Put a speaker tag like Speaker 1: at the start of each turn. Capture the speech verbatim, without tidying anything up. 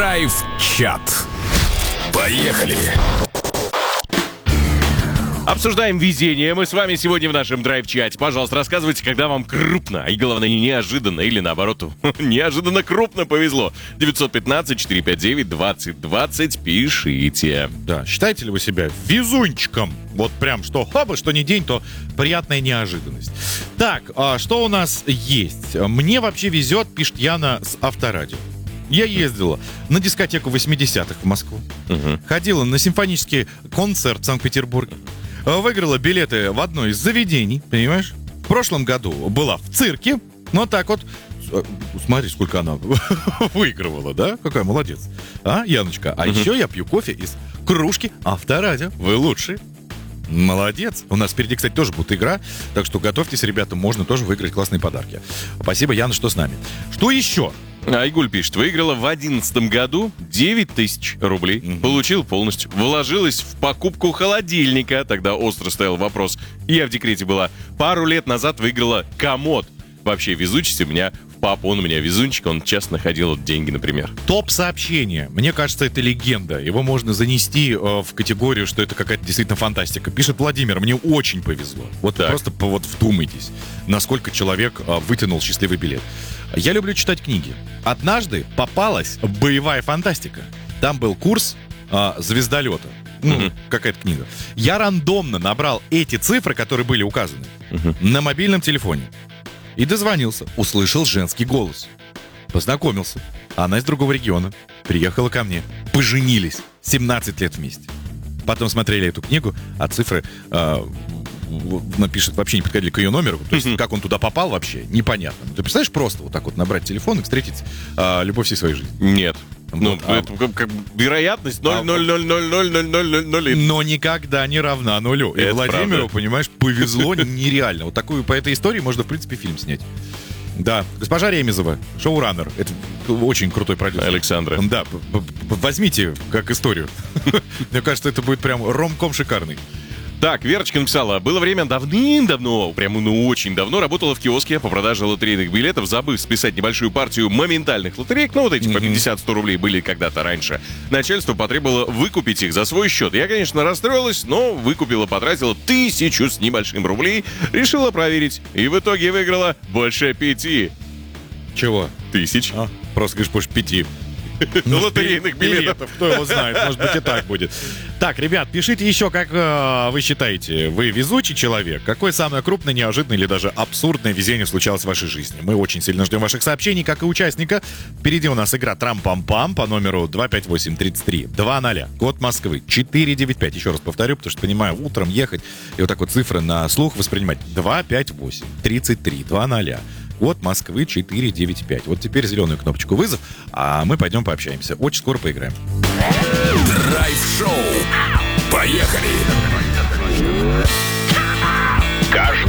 Speaker 1: Драйв-чат. Поехали!
Speaker 2: Обсуждаем везение. Мы с вами сегодня в нашем драйв-чате. Пожалуйста, рассказывайте, когда вам крупно, и главное, неожиданно, или наоборот, неожиданно крупно повезло. девятьсот пятнадцать четыреста пятьдесят девять двадцать двадцать, пишите.
Speaker 3: Да, считаете ли вы себя везунчиком? Вот прям что хоба, что не день, то приятная неожиданность. Так, а что у нас есть? Мне вообще везет, пишет Яна с Авторадио. Я ездила на дискотеку восьмидесятых в Москву.
Speaker 2: Угу.
Speaker 3: Ходила на симфонический концерт в Санкт-Петербурге. Выиграла билеты в одно из заведений, понимаешь? В прошлом году была в цирке. Ну, так вот, смотри, сколько она выигрывала, да? Какая молодец. А, Яночка? А угу. еще я пью кофе из кружки Авторадио. Вы лучшие. Молодец. У нас впереди, кстати, тоже будет игра. Так что готовьтесь, ребята, можно тоже выиграть классные подарки. Спасибо, Яна, что с нами. Что еще?
Speaker 2: Айгуль пишет, выиграла в одиннадцатом году девять тысяч рублей. Mm-hmm. Получил полностью. Вложилась в покупку холодильника. Тогда остро стоял вопрос. Я в декрете была. Пару лет назад выиграла комод. Вообще везучесть у меня в папу. Он у меня везунчик. Он часто находил деньги, например.
Speaker 3: Топ-сообщение. Мне кажется, это легенда. Его можно занести э, в категорию, что это какая-то действительно фантастика. Пишет Владимир, мне очень повезло. Вот так. Просто вот вдумайтесь, насколько человек э, вытянул счастливый билет. Я люблю читать книги. Однажды попалась боевая фантастика. Там был курс э, звездолета. Ну, uh-huh. какая-то книга. Я рандомно набрал эти цифры, которые были указаны, uh-huh. на мобильном телефоне. И дозвонился. Услышал женский голос. Познакомился. Она из другого региона. Приехала ко мне. Поженились. семнадцать лет вместе. Потом смотрели эту книгу, а цифры... Э, напишет, вообще не подходили к ее номеру. То есть, как он туда попал вообще, непонятно. Ты представляешь, просто вот так вот набрать телефон и встретить а, любовь всей своей жизни?
Speaker 2: Нет.
Speaker 3: Вот,
Speaker 2: ну,
Speaker 3: а...
Speaker 2: это как, как вероятность ноль ноль ноль ноль ноль ноль ноль ноль.
Speaker 3: Но никогда не равна нулю. И Владимиру, правда. Понимаешь, повезло нереально. Вот такую, по этой истории можно, в принципе, фильм снять. Да. Госпожа Ремезова, шоураннер. Это очень крутой продюсер.
Speaker 2: Александра.
Speaker 3: Да. Возьмите как историю. Мне кажется, это будет прям ромком шикарный.
Speaker 2: Так, Верочка написала, было время давным-давно, прямо ну очень давно, работала в киоске по продаже лотерейных билетов, забыв списать небольшую партию моментальных лотереек, ну вот эти mm-hmm. по пятьдесят-сто рублей были когда-то раньше. Начальство потребовало выкупить их за свой счет. Я, конечно, расстроилась, но выкупила, потратила тысячу с небольшим рублей, решила проверить, и в итоге выиграла больше пяти.
Speaker 3: Чего?
Speaker 2: Тысяч.
Speaker 3: А, просто говоришь, больше пяти.
Speaker 2: Лотерейных билетов.
Speaker 3: Кто его знает, может быть и так будет. Так, ребят, пишите еще, как э, вы считаете, вы везучий человек? Какое самое крупное, неожиданное или даже абсурдное везение случалось в вашей жизни? Мы очень сильно ждем ваших сообщений, как и участника. Впереди у нас игра Трам-пам-пам по номеру два пять восемь тридцать три двадцать. Код Москвы четыре девять пять. Еще раз повторю, потому что, понимаю, утром ехать и вот так вот цифры на слух воспринимать. два пять восемь тридцать три двадцать. Код Москвы четыре девять пять. Вот теперь зеленую кнопочку вызов, а мы пойдем пообщаемся. Очень скоро поиграем.
Speaker 1: Драйв-шоу. Поехали!
Speaker 4: Каждый